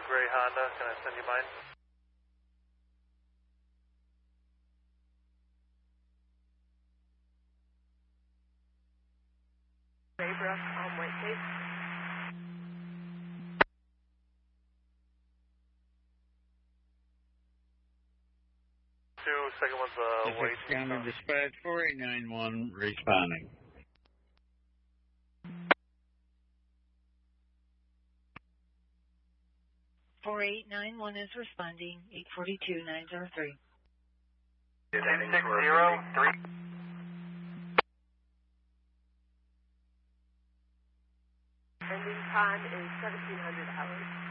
gray Honda. Can I send you mine? Abra, white tape. Second one's white. Counter dispatch 4891 responding. 4891 is responding. 842-903. 603. Ending time is 1700 hours.